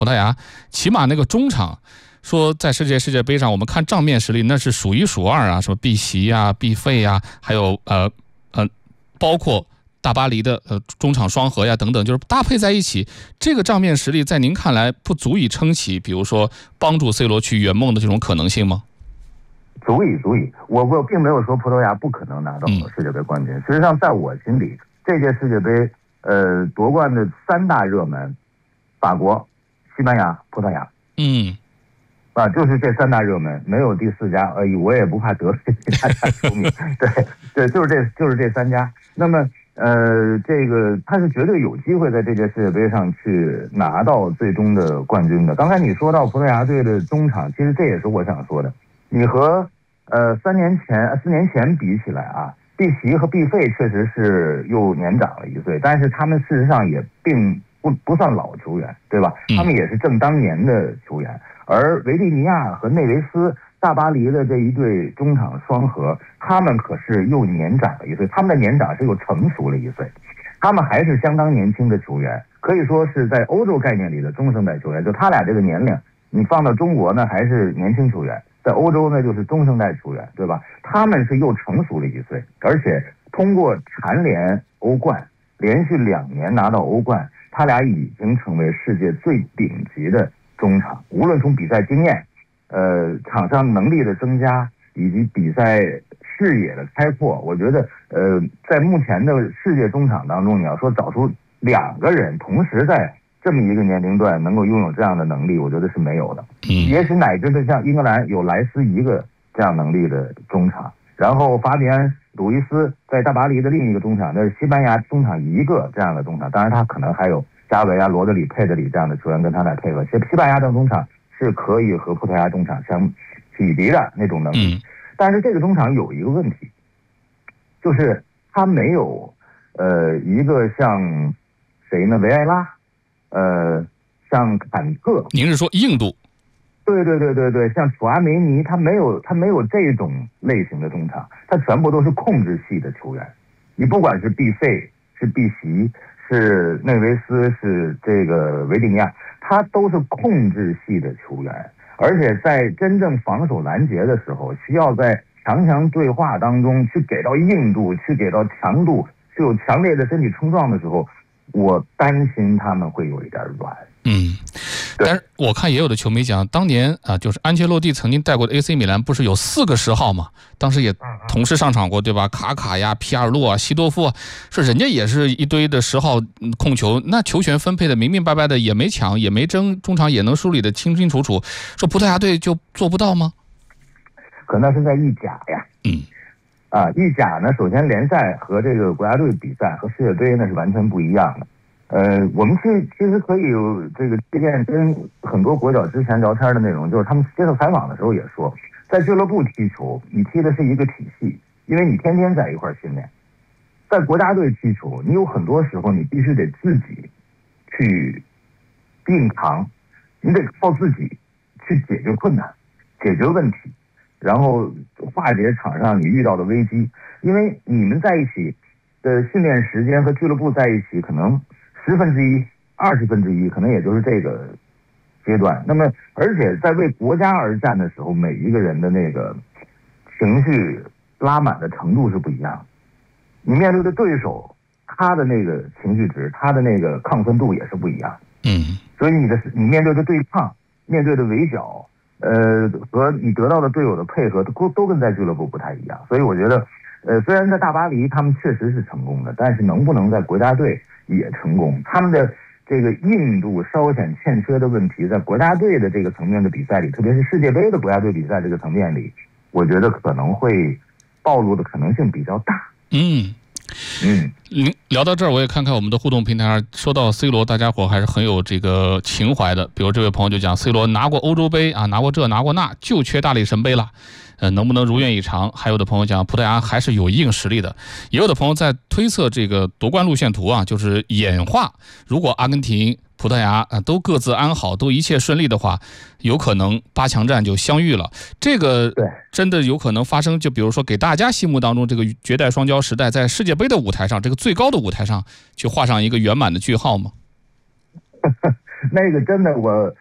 葡萄牙，起码那个中场，说在世界杯上，我们看账面实力那是数一数二啊，什么碧玺啊、毕费啊，还有包括大巴黎的中场双核呀等等，就是搭配在一起，这个账面实力在您看来不足以撑起，比如说帮助 C 罗去圆梦的这种可能性吗？ 足以，我并没有说葡萄牙不可能拿到世界杯冠军。实际上，在我心里，这届世界杯夺冠的3大热门，法国、西班牙、葡萄牙，就是这3大热门，没有第4家而已。我也不怕得罪其他家球迷，对，就是这3家。那么这个他是绝对有机会在这届世界杯上去拿到最终的冠军的。刚才你说到葡萄牙队的中场，其实这也是我想说的。你和4年前比起来啊，碧玺和毕费确实是又年长了1岁，但是他们事实上也并不算老球员，对吧？他们也是正当年的球员。而维蒂尼亚和内维斯大巴黎的这一对中场双核，他们可是又年长了1岁，他们的年长是又成熟了1岁，他们还是相当年轻的球员，可以说是在欧洲概念里的中生代球员。就他俩这个年龄，你放到中国呢还是年轻球员，在欧洲呢就是中生代球员，对吧？他们是又成熟了1岁，而且通过蝉联欧冠，连续2年拿到欧冠，他俩已经成为世界最顶级的中场，无论从比赛经验、场上能力的增加，以及比赛视野的开阔，我觉得在目前的世界中场当中，你要说找出2个人同时在这么一个年龄段能够拥有这样的能力，我觉得是没有的。也许乃至的像英格兰有莱斯一个这样能力的中场，然后法比安·鲁伊斯在大巴黎的另一个中场，那是西班牙中场一个这样的中场，当然他可能还有加维啊、罗德里、佩德里这样的球员跟他来配合。西班牙的中场是可以和葡萄牙中场相匹敌的那种能力，但是这个中场有一个问题，就是他没有一个像谁呢？维埃拉，像坎特。 您是说印度？ 对，像楚阿梅尼，他没有这种类型的中场，他全部都是控制系的球员。你不管是毕费、是毕玺、是内维斯、是这个维蒂尼亚，他都是控制系的球员，而且在真正防守拦截的时候，需要在强对话当中去给到硬度，去给到强度，去有强烈的身体冲撞的时候，我担心他们会有一点软。 但是我看也有的球迷讲，当年啊，就是安切洛蒂曾经带过的 AC 米兰，不是有4个10号嘛？当时也同时上场过，对吧？卡卡呀、皮尔洛啊、西多夫啊，说人家也是一堆的10号控球，那球权分配的明明白白的，也没抢，也没争，中场也能梳理的清清楚楚。说葡萄牙队就做不到吗？ 可那是在意甲呀。意甲呢，首先联赛和这个国家队比赛和世界杯那是完全不一样的。我们其实可以有这个借鉴跟很多国脚之前聊天的内容，就是他们接受采访的时候也说，在俱乐部踢球，你踢的是一个体系，因为你天天在一块训练。在国家队踢球，你有很多时候你必须得自己去硬扛，你得靠自己去解决困难、解决问题，然后化解场上你遇到的危机。因为你们在一起的训练时间和俱乐部在一起可能1/10、1/20，可能也就是这个阶段。那么，而且在为国家而战的时候，每一个人的那个情绪拉满的程度是不一样的。你面对的对手，他的那个情绪值，他的那个亢奋度也是不一样的。所以你面对的对抗，面对的围剿，和你得到的队友的配合，都跟在俱乐部不太一样。所以我觉得，虽然在大巴黎他们确实是成功的，但是能不能在国家队也成功，他们的这个硬度稍显欠缺的问题，在国家队的这个层面的比赛里，特别是世界杯的国家队比赛这个层面里，我觉得可能会暴露的可能性比较大。 聊到这儿，我也看看我们的互动平台上，说到 C 罗，大家伙还是很有这个情怀的。比如这位朋友就讲 ，C 罗拿过欧洲杯啊，拿过这拿过那，就缺大力神杯了。能不能如愿以偿？还有的朋友讲，葡萄牙还是有硬实力的。也有的朋友在推测这个夺冠路线图啊，就是演化。如果阿根廷、葡萄牙都各自安好，都一切顺利的话，有可能8强战就相遇了。这个真的有可能发生。就比如说，给大家心目当中这个绝代双骄时代，在世界杯的舞台上，这个最高的舞台上，去画上一个圆满的句号吗？ 那个真的我